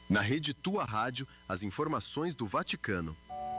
Na Rede Tua Rádio, as informações do Vaticano.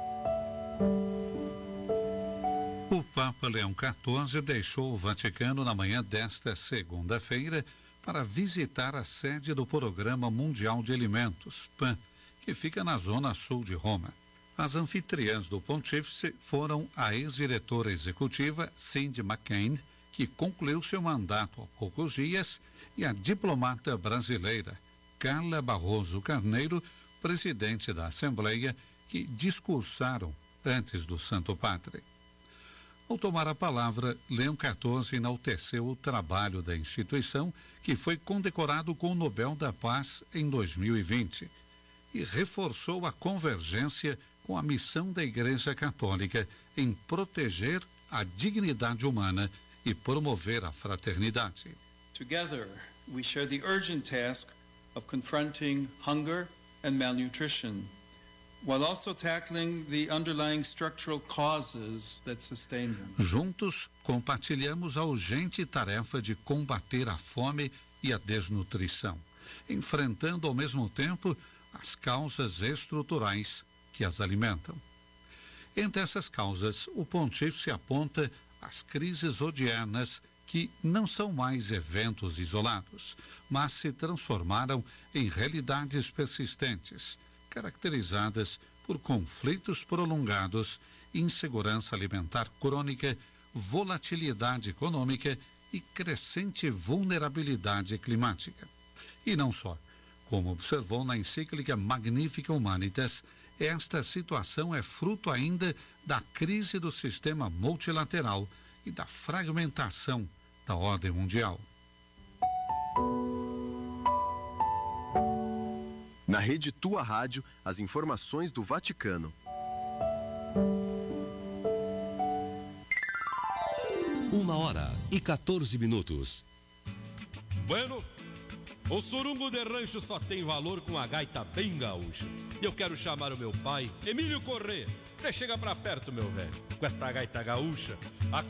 O Papa Leão XIV deixou o Vaticano na manhã desta segunda-feira para visitar a sede do Programa Mundial de Alimentos, PAN, que fica na zona sul de Roma. As anfitriãs do pontífice foram a ex-diretora executiva Cindy McCain, que concluiu seu mandato há poucos dias, e a diplomata brasileira Carla Barroso Carneiro, presidente da Assembleia, que discursaram antes do Santo Padre. Ao tomar a palavra, Leão XIV enalteceu o trabalho da instituição, que foi condecorado com o Nobel da Paz em 2020, e reforçou a convergência com a missão da Igreja Católica em proteger a dignidade humana e promover a fraternidade. Together, we share the urgent task of confronting hunger and malnutrition, while also tackling the underlying structural causes that sustain them. Juntos, compartilhamos a urgente tarefa de combater a fome e a desnutrição, enfrentando ao mesmo tempo as causas estruturais que as alimentam. Entre essas causas, o pontífice aponta as crises odiernas, que não são mais eventos isolados, mas se transformaram em realidades persistentes, caracterizadas por conflitos prolongados, insegurança alimentar crônica, volatilidade econômica e crescente vulnerabilidade climática. E não só. Como observou na encíclica Magnificat Humanitas, esta situação é fruto ainda da crise do sistema multilateral e da fragmentação da ordem mundial. Na Rede Tua Rádio, as informações do Vaticano. 1h14. Bueno, o surungo de rancho só tem valor com a gaita bem gaúcha. Eu quero chamar o meu pai, Emílio Corrêa. Você chega pra perto, meu velho. Com esta gaita gaúcha, a